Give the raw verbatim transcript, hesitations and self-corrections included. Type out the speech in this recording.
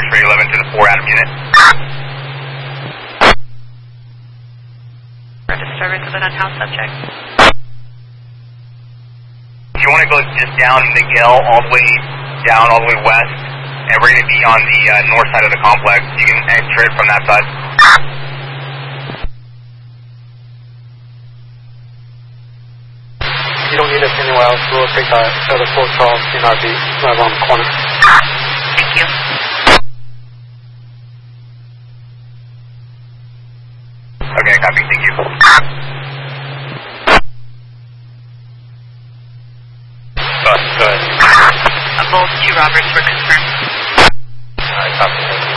X-ray eleven to the four Adam unit. Disturbance of an unhoused subject. If you want to go just down Miguel all the way down, all the way west, and we're going to be on the uh, north side of the complex, you can enter it from that side. You don't need us anywhere else. We'll take our other four Charles C N R B right around the corner. Thank you. Okay, copy. Thank you. Go ahead. Go ahead. A Bolt two Roberts, we're confirmed. Alright, copy.